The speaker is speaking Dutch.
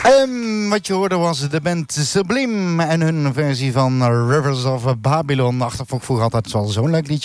Wat je hoorde was de band Sublime en hun versie van Rivers of Babylon. Achtervolg vroeger altijd wel zo'n leuk liedje.